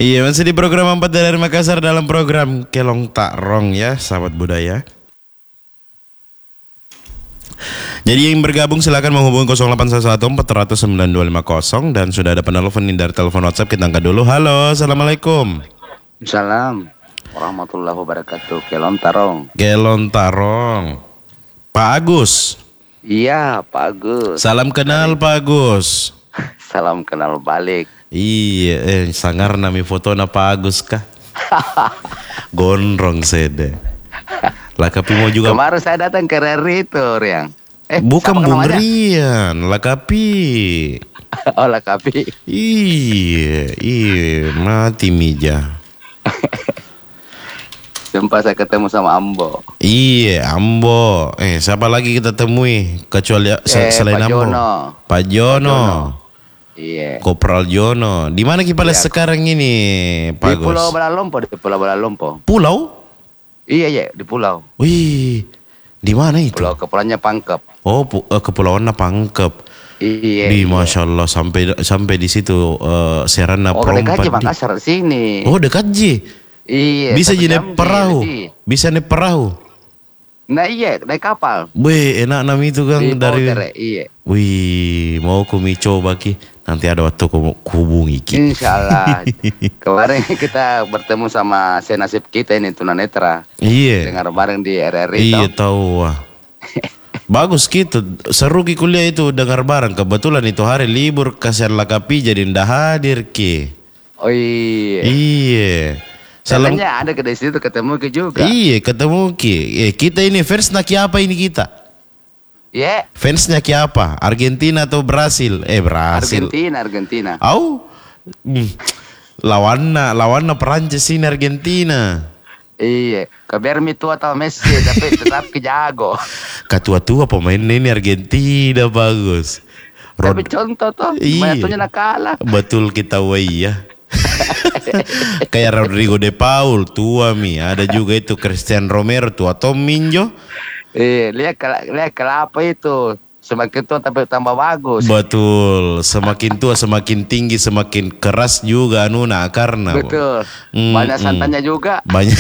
Iya, masih di program 4 dari Makassar dalam program Kelong Tak Rong ya, sahabat budaya. Jadi yang bergabung silakan menghubungi 0811 400 9250 dan sudah ada penelpon dari telepon WhatsApp, kita angkat dulu. Halo, assalamualaikum. Salam warahmatullahi wabarakatuh. Kelon Tarong. Kelon Tarong. Pak Agus. Iya, Pak Agus. Salam kenal Pak Agus. Salam kenal balik. Iya, sangar nami foto na Pak Agus kah? Gondrong sede. Lakapi mau juga. Kemarin saya datang ke RRI itu, Riang. Bukan Bung Rian, Lakapi. Oh, Lakapi. Iya, mati Mija. Jumpa saya ketemu sama Ambo. Iya, Ambo. Siapa lagi kita temui kecuali selain Pak Ambo? Jono. Pak Jono. Iya. Kopral Jono. Di mana kita sekarang ini, Pak Di Gus? Pulau Balalompo, di Pulau Balalompo. Pulau? Iya, di pulau. Wih, di mana itu? Pulau Kepulauannya Pangkep. Oh, Kepulauan Pangkep. Iya. Di Masya Allah sampai di situ Serana Perompat. Oh, dekat Makassar sini. Oh, dekat Ji. Iya. Bisa jadi perahu. Bisa naik perahu. Nah iya, naik kapal. Wih, enak nam itu kan dari. Iya. Wih, mau kami coba ki. Nanti ada waktu hubungi ki. Insya Allah. Kemarin kita bertemu sama senasib kita ini tunanetra. Iya. Dengar bareng di RRI. Iya tahu. Bagus gitu. Seru ki kuliah itu dengar bareng. Kebetulan itu hari libur kasihan Lakapi jadi ndak hadir ki. Oh iya. Iya. Salahnya ada ke situ ketemu ke juga. Iya ketemu ki. Kita ini fans naki apa ini kita? Ya. Yeah. Fansnya ki apa? Argentina atau Brasil? Brasil. Argentina. Au. Lawannya Perancis ini Argentina. Iya. Kabarmi tua atau Messi tapi tetap kejago. Ketua-tua pemain ini Argentina bagus. Tapi contoh toh. Iya. Mayatunya nakala. Betul kita ya. Kayak Rodrigo de Paul tua mi. Ada juga itu Christian Romero tua Tom Minjo. Lihat kelapa itu semakin tua tapi tambah bagus. Betul, semakin tua semakin tinggi semakin keras juga anuna karena. Betul. Banyak santannya juga. Banyak.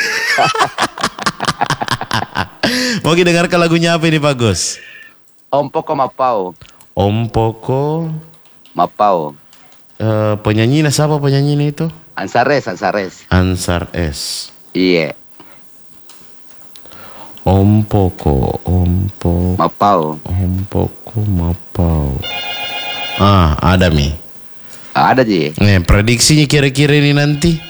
Mau dengarkan lagunya apa ini Pak Gus? Om Poko Mapau. Om Poko Mapau. Penyanyinya siapa penyanyinya itu? Ansar S. Iya. Om Poko Mapau. Ada mi. Ada Ji. Prediksinya kira-kira ini nanti